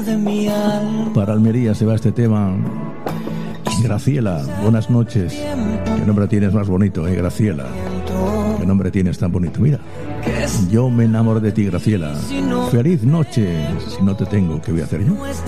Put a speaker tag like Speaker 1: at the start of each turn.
Speaker 1: Para Almería se va este tema. Graciela, buenas noches. ¿Qué nombre tienes más bonito, Graciela? ¿Qué nombre tienes tan bonito? Mira, yo me enamoré de ti, Graciela. Feliz noche. Si no te tengo, ¿qué voy a hacer yo?